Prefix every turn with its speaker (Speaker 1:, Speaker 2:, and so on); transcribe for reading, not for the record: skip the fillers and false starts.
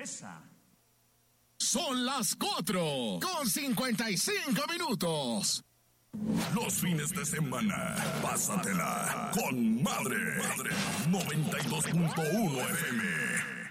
Speaker 1: interesa.
Speaker 2: Son las 4:55.
Speaker 3: Los fines de semana, pásatela con Madre. 92.1 FM.